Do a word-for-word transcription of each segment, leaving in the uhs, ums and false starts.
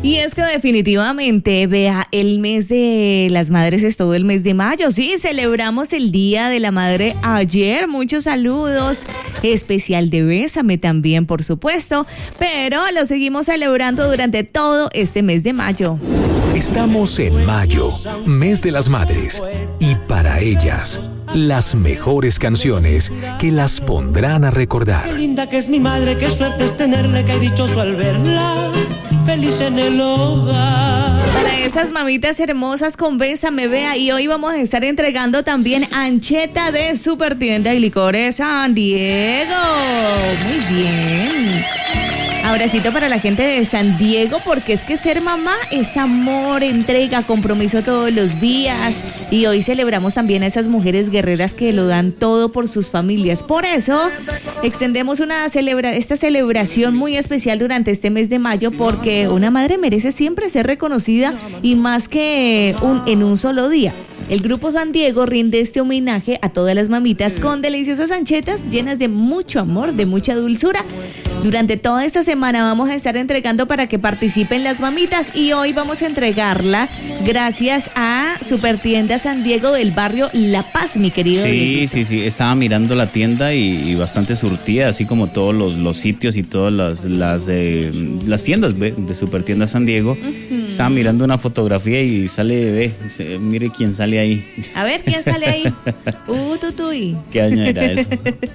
Y es que definitivamente, vea, el mes de las madres es todo el mes de mayo. Sí, celebramos el Día de la Madre ayer. Muchos saludos. Especial de Bésame también, por supuesto. Pero lo seguimos celebrando durante todo este mes de mayo. Estamos en mayo, mes de las madres. Y para ellas, las mejores canciones que las pondrán a recordar. Qué linda que es mi madre, qué suerte es tenerle, qué dichoso al verla, feliz en el hogar. Para esas mamitas hermosas con Bésame, vea, y hoy vamos a estar entregando también ancheta de Supertienda y Licores San Diego. Muy bien. Abracito para la gente de San Diego, porque es que ser mamá es amor, entrega, compromiso todos los días. Y hoy celebramos también a esas mujeres guerreras que lo dan todo por sus familias. Por eso extendemos una celebra esta celebración muy especial durante este mes de mayo, porque una madre merece siempre ser reconocida y más que un, en un solo día. El Grupo San Diego rinde este homenaje a todas las mamitas con deliciosas anchetas llenas de mucho amor, de mucha dulzura. Durante toda esta semana vamos a estar entregando para que participen las mamitas, y hoy vamos a entregarla gracias a Supertienda San Diego del barrio La Paz, mi querido. Sí, Dieguito. sí, sí, estaba mirando la tienda y, y bastante surtida, así como todos los, los sitios y todas las las, eh, las tiendas ve, de Supertienda San Diego. Uh-huh. Estaba mirando una fotografía y sale, ve, se, mire quién sale ahí. A ver, ¿quién sale ahí? Uh, tutuy. ¿Qué año era eso?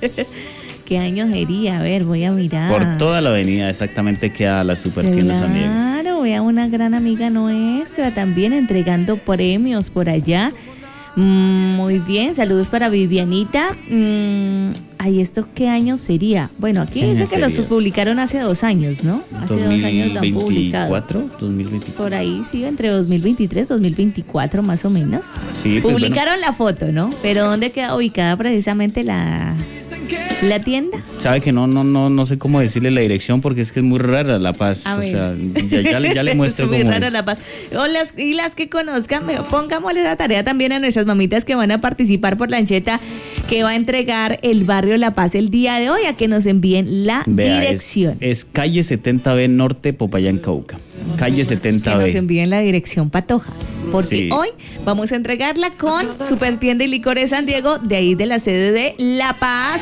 ¿Qué año sería? A ver, voy a mirar. Por toda la avenida exactamente queda la Supertienda claro, San Diego. Claro, voy a una gran amiga nuestra también entregando premios por allá. Mm, muy bien, saludos para Vivianita. Mm, ay, ¿esto qué año sería? Bueno, aquí dice que lo publicaron hace dos años, ¿no? Hace dos años lo han publicado. ¿dos mil veinticuatro? dos mil veinticuatro. Por ahí, sí, entre dos mil veintitrés, dos mil veinticuatro más o menos. Sí, pues, publicaron bueno. la foto, ¿no? Pero ¿dónde queda ubicada precisamente la... ¿La tienda? Sabe que no, no, no, no sé cómo decirle la dirección, porque es que es muy rara La Paz. A o ver. sea, ya, ya, le, ya le muestro es muy cómo rara es. La Paz. O las, y las que conozcan, pongámosle la tarea también a nuestras mamitas que van a participar por la ancheta que va a entregar el barrio La Paz el día de hoy, a que nos envíen la Vea, dirección. Es, es calle setenta B Norte, Popayán, Cauca. Calle setenta B. Que nos envíen la dirección patoja, porque Sí. hoy vamos a entregarla con Supertienda y Licores San Diego, de ahí de la sede de La Paz.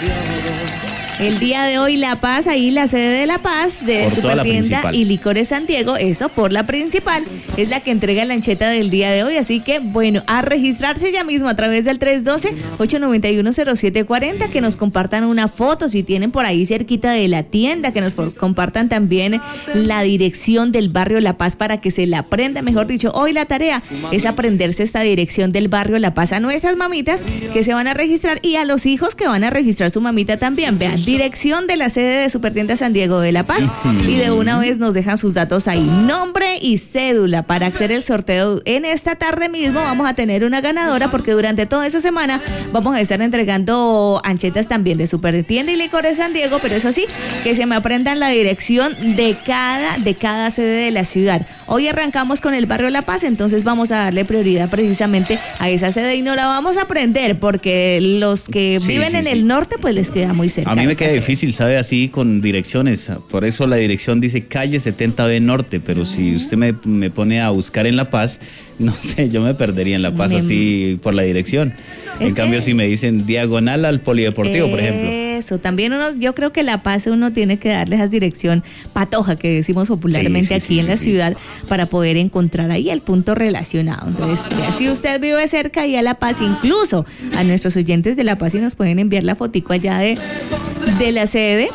El día de hoy La Paz, ahí la sede de La Paz, de Por toda la Supertienda principal. y Licores San Diego, eso por la principal, es la que entrega la ancheta del día de hoy. Así que, bueno, a registrarse ya mismo a través del tres uno dos, ocho nueve uno, cero siete cuatro cero, que nos compartan una foto si tienen por ahí cerquita de la tienda, que nos por- compartan también la dirección del barrio La Paz para que se la aprenda. Mejor dicho, hoy la tarea es aprenderse esta dirección del barrio La Paz a nuestras mamitas que se van a registrar, y a los hijos que van a registrar su mamita también. Vean, dirección de la sede de Supertienda San Diego de La Paz, y de una vez nos dejan sus datos ahí, nombre y cédula, para hacer el sorteo. En esta tarde mismo vamos a tener una ganadora, porque durante toda esa semana vamos a estar entregando anchetas también de Supertienda y Licores San Diego, pero eso sí, que se me aprendan la dirección de cada, de cada sede de la ciudad. Hoy arrancamos con el barrio La Paz, entonces vamos a darle prioridad precisamente a esa sede, y no la vamos a aprender porque los que Sí, viven sí, en sí. el norte pues les queda muy cerca. A mí me esa queda sede. difícil, ¿sabe? Así con direcciones. Por eso la dirección dice calle setenta B Norte, pero si usted me, me pone a buscar en La Paz, no sé, yo me perdería en La Paz Me- así por la dirección. Es En cambio, que- si me dicen diagonal al Polideportivo, por ejemplo. Eso, también uno, yo creo que La Paz uno tiene que darle esa dirección patoja que decimos popularmente Sí, sí, aquí sí, en sí, la sí. ciudad, para poder encontrar ahí el punto relacionado. Entonces, ya si usted vive cerca y a La Paz, incluso a nuestros oyentes de La Paz, y nos pueden enviar la fotico allá de, de la sede,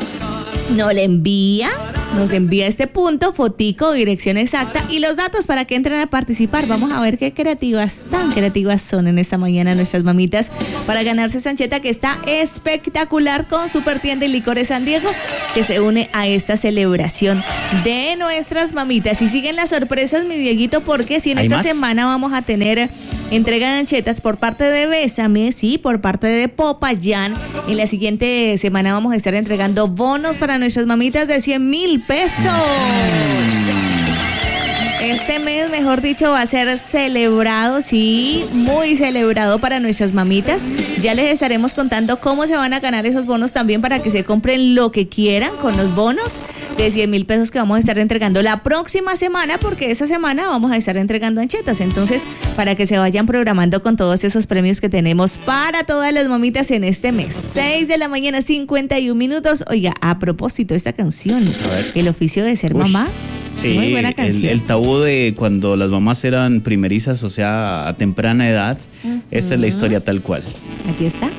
no le envía, nos envía este punto, fotico, dirección exacta y los datos para que entren a participar. Vamos a ver qué creativas, tan creativas son en esta mañana nuestras mamitas para ganarse esa ancheta que está espectacular con Supertienda y Licores San Diego, que se une a esta celebración de nuestras mamitas. Y siguen las sorpresas, mi Dieguito, porque si en ¿Hay esta más? semana vamos a tener entrega de anchetas por parte de Bésame, sí, por parte de Popayán. En la siguiente semana vamos a estar entregando bonos para nuestras mamitas de cien mil pesos. Este mes, mejor dicho, va a ser celebrado, sí, muy celebrado para nuestras mamitas. Ya les estaremos contando cómo se van a ganar esos bonos también, para que se compren lo que quieran con los bonos. de cien mil pesos que vamos a estar entregando la próxima semana, porque esa semana vamos a estar entregando anchetas. Entonces, para que se vayan programando con todos esos premios que tenemos para todas las mamitas en este mes. seis de la mañana, cincuenta y un minutos. Oiga, a propósito, esta canción, El oficio de ser Uy. mamá. Sí, muy buena canción. El, el tabú de cuando las mamás eran primerizas, o sea, a temprana edad, uh-huh. Esa es la historia tal cual. Aquí está.